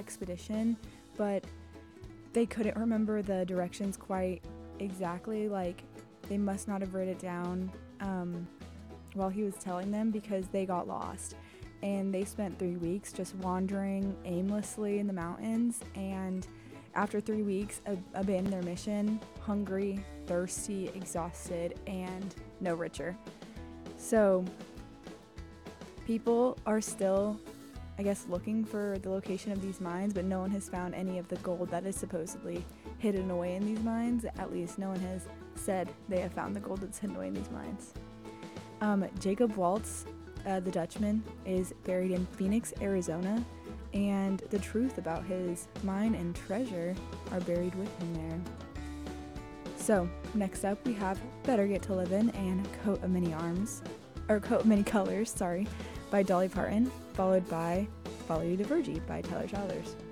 expedition, but they couldn't remember the directions quite exactly. Like, they must not have written it down while he was telling them, because they got lost. And they spent 3 weeks just wandering aimlessly in the mountains, and after 3 weeks abandoned their mission, hungry, thirsty, exhausted, and no richer. So people are still, I guess, looking for the location of these mines, but no one has found any of the gold that is supposedly hidden away in these mines. At least no one has said they have found the gold that's hidden away in these mines. Jacob Waltz, the Dutchman, is buried in Phoenix, Arizona, and the truth about his mine and treasure are buried with him there. So, next up we have Better Get to Livin' and Coat of Many Colors, by Dolly Parton, followed by Follow You to Virgie by Tyler Childers.